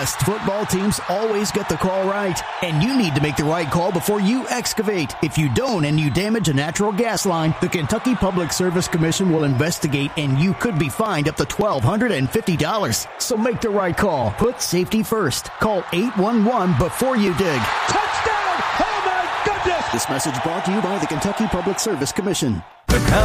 best football teams always get the call right, and you need to make the right call before you excavate. If you don't and you damage a natural gas line, the Kentucky Public Service Commission will investigate, and you could be fined up to $1,250. So make the right call. Put safety first. Call 811 before you dig. Touchdown! Oh, my goodness! This message brought to you by the Kentucky Public Service Commission.